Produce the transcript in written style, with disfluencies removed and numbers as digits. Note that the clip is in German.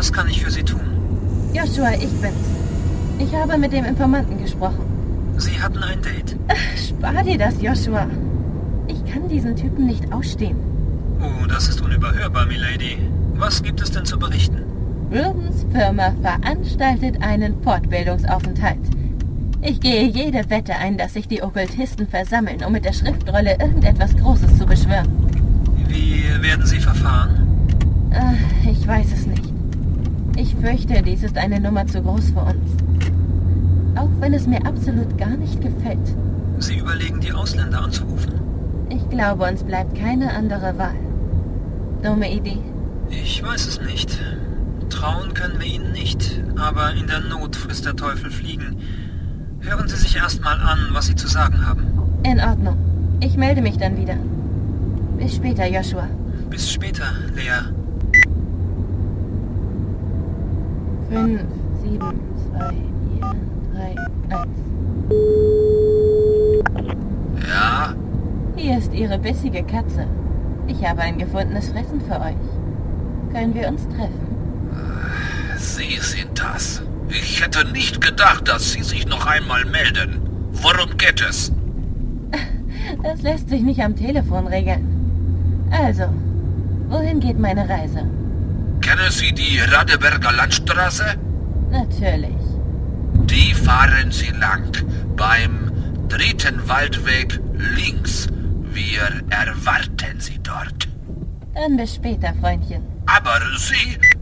Was kann ich für Sie tun? Joshua, ich bin's. Ich habe mit dem Informanten gesprochen. Sie hatten ein Date? Spar dir das, Joshua. Ich kann diesen Typen nicht ausstehen. Oh, das ist unüberhörbar, Milady. Was gibt es denn zu berichten? Rubens Firma veranstaltet einen Fortbildungsaufenthalt. Ich gehe jede Wette ein, dass sich die Okkultisten versammeln, um mit der Schriftrolle irgendetwas Großes zu beschwören. Wie werden Sie verfahren? Ich weiß es nicht. Ich fürchte, dies ist eine Nummer zu groß für uns. Auch wenn es mir absolut gar nicht gefällt. Sie überlegen, die Ausländer anzurufen? Ich glaube, uns bleibt keine andere Wahl. Dumme Idee? Ich weiß es nicht. Trauen können wir Ihnen nicht, aber in der Not frisst der Teufel Fliegen. Hören Sie sich erst mal an, was Sie zu sagen haben. In Ordnung. Ich melde mich dann wieder. Bis später, Joshua. Bis später, Lea. 5, 7, 2, 4, 3, 1. Ja? Hier ist Ihre bissige Katze. Ich habe ein gefundenes Fressen für euch. Können wir uns treffen? Sie sind das. Ich hätte nicht gedacht, dass Sie sich noch einmal melden. Worum geht es? Das lässt sich nicht am Telefon regeln. Also, wohin geht meine Reise? Kennen Sie die Radeberger Landstraße? Natürlich. Die fahren Sie lang. Beim 3. Waldweg links. Wir erwarten Sie dort. Dann bis später, Freundchen. Aber Sie...